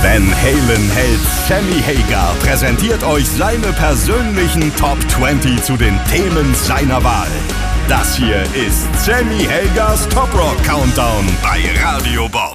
Van Halen-Held Sammy Hagar präsentiert euch seine persönlichen Top 20 zu den Themen seiner Wahl. Das hier ist Sammy Hagars Top Rock Countdown bei Radio Bob.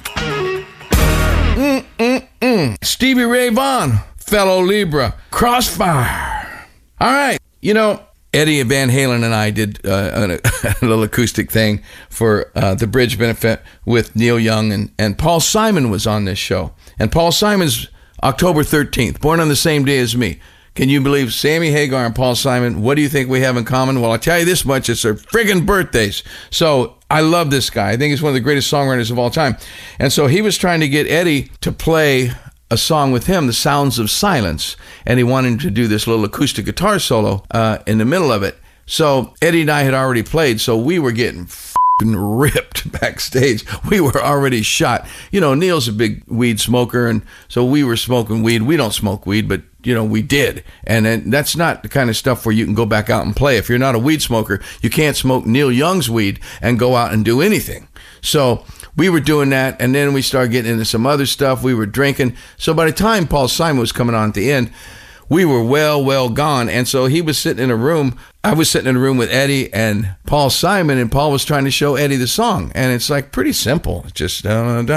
Stevie Ray Vaughan, Fellow Libra, Crossfire. All right, you know, Eddie Van Halen and I did a little acoustic thing for the Bridge benefit with Neil Young, and Paul Simon was on this show. And Paul Simon's October 13th, born on the same day as me. Can you believe Sammy Hagar and Paul Simon? What do you think we have in common? Well, I'll tell you this much, it's their friggin' birthdays. So I love this guy. I think he's one of the greatest songwriters of all time. And so he was trying to get Eddie to play a song with him, The Sounds of Silence, and he wanted him to do this little acoustic guitar solo in the middle of it. So Eddie and I had already played, so we were getting ripped backstage. We were already shot. You know, Neil's a big weed smoker, and so we were smoking weed. We don't smoke weed, but you know, we did. And that's not the kind of stuff where you can go back out and play. If you're not a weed smoker, you can't smoke Neil Young's weed and go out and do anything. So we were doing that, and then we started getting into some other stuff. We were drinking. So by the time Paul Simon was coming on at the end, we were well gone. And so he was sitting in a room. I was sitting in a room with Eddie and Paul Simon, and Paul was trying to show Eddie the song. And it's like pretty simple. It's just, and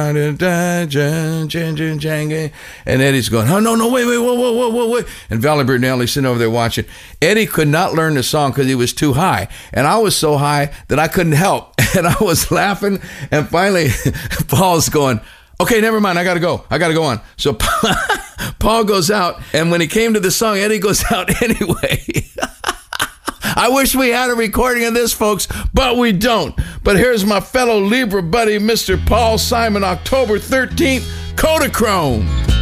Eddie's going, oh, no, wait, whoa. And Valerie Bertinelli's sitting over there watching. Eddie could not learn the song because he was too high. And I was so high that I couldn't help. And I was laughing. And finally, Paul's going, okay, never mind. I got to go on. So Paul goes out, and when he came to the song, Eddie goes out anyway. I wish we had a recording of this, folks, but we don't. But here's my fellow Libra buddy, Mr. Paul Simon, October 13th, Kodachrome.